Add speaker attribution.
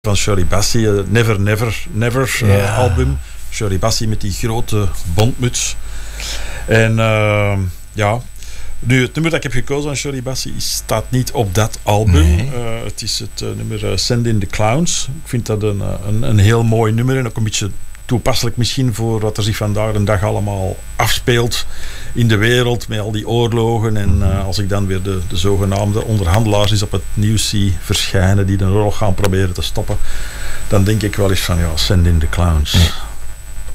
Speaker 1: van Shirley Bassey, Never Never Never album. Shirley Bassey met die grote bondmuts. En nu, het nummer dat ik heb gekozen van Shirley Bassey staat niet op dat album.
Speaker 2: Nee.
Speaker 1: Het is het nummer Send in the Clowns. Ik vind dat een heel mooi nummer en ook een beetje toepasselijk misschien voor wat er zich vandaag de dag allemaal afspeelt in de wereld met al die oorlogen. En als ik dan weer de zogenaamde onderhandelaars eens op het nieuws zie verschijnen die de oorlog gaan proberen te stoppen, dan denk ik wel eens van Send in the Clowns.